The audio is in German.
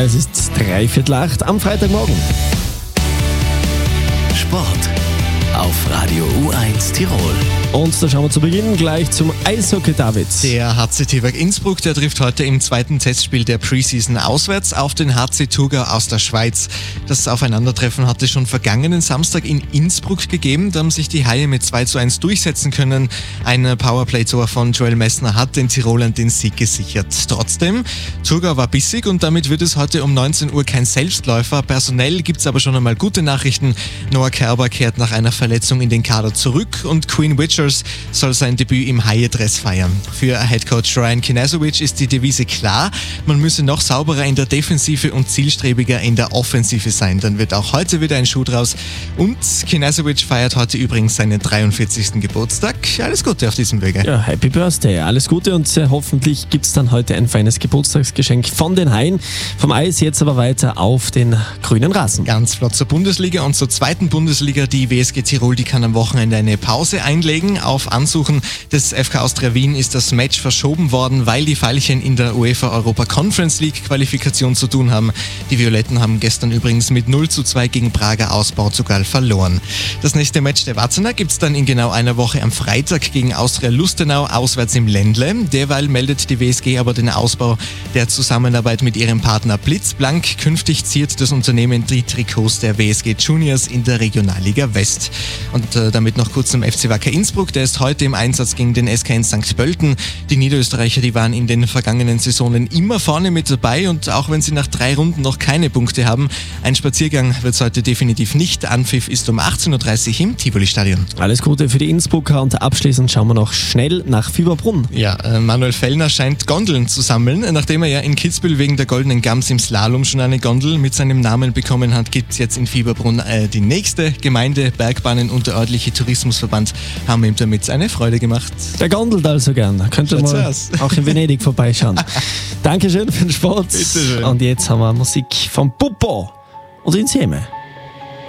Es ist 7:45 am Freitagmorgen. Sport auf Radio U1 Tirol. Und da schauen wir zu Beginn gleich zum Eishockey, David. Der HC Tilburg Innsbruck, der trifft heute im zweiten Testspiel der Preseason auswärts auf den HC Thurgau aus der Schweiz. Das Aufeinandertreffen hatte schon vergangenen Samstag in Innsbruck gegeben. Da haben sich die Haie mit 2:1 durchsetzen können. Ein Powerplay-Tor von Joel Messner hat den Tirolern den Sieg gesichert. Trotzdem, Thurgau war bissig und damit wird es heute um 19 Uhr kein Selbstläufer. Personell gibt es aber schon einmal gute Nachrichten. Noah Kerber kehrt nach einer Verletzung in den Kader zurück und Quinn Witchers soll sein Debüt im Haie-Dress feiern. Für Headcoach Ryan Kinazovic ist die Devise klar, man müsse noch sauberer in der Defensive und zielstrebiger in der Offensive sein. Dann wird auch heute wieder ein Schuh draus. Und Kinazovic feiert heute übrigens seinen 43. Geburtstag. Alles Gute auf diesem Wege. Ja, Happy Birthday, alles Gute und hoffentlich gibt es dann heute ein feines Geburtstagsgeschenk von den Haien. Vom Eis jetzt aber weiter auf den grünen Rasen. Ganz flott zur Bundesliga und zur zweiten Bundesliga. Die WSG Tirol, die kann am Wochenende eine Pause einlegen. Auf Ansuchen des FK Austria Wien ist das Match verschoben worden, weil die Veilchen in der UEFA Europa Conference League Qualifikation zu tun haben. Die Violetten haben gestern übrigens mit 0:2 gegen Prager aus Portugal verloren. Das nächste Match der Watzener gibt es dann in genau einer Woche am Freitag gegen Austria Lustenau auswärts im Ländle. Derweil meldet die WSG aber den Ausbau der Zusammenarbeit mit ihrem Partner Blitzblank. Künftig ziert das Unternehmen die Trikots der WSG Juniors in der Regionalliga West. Und damit noch kurz zum FC Wacker Innsbruck. Der ist heute im Einsatz gegen den SK in St. Pölten. Die Niederösterreicher, die waren in den vergangenen Saisonen immer vorne mit dabei und auch wenn sie nach 3 Runden noch keine Punkte haben, ein Spaziergang wird es heute definitiv nicht. Anpfiff ist um 18:30 Uhr im Tivoli-Stadion. Alles Gute für die Innsbrucker und abschließend schauen wir noch schnell nach Fieberbrunn. Ja, Manuel Fellner scheint Gondeln zu sammeln. Nachdem er ja in Kitzbühel wegen der Goldenen Gams im Slalom schon eine Gondel mit seinem Namen bekommen hat, gibt es jetzt in Fieberbrunn die nächste Gemeinde. Bergbahnen und der örtliche Tourismusverband haben ihm damit eine Freude gemacht. Der gondelt also gern. Könnte mal auch in Venedig vorbeischauen. Dankeschön für den Sport. Bitte schön. Und jetzt haben wir Musik von Pupo und Inseme.